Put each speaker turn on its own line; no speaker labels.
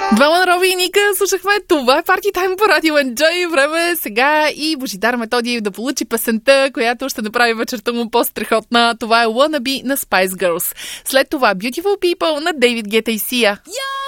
Двама народи и Ника слушахме. Това е Party Time по Радио Enjoy. Време сега и Божидар Методиев да получи песента, която ще направи вечерта му по-страхотна. Това е Wannabe на Spice Girls. След това Beautiful People на Дейвид Гета и Сия.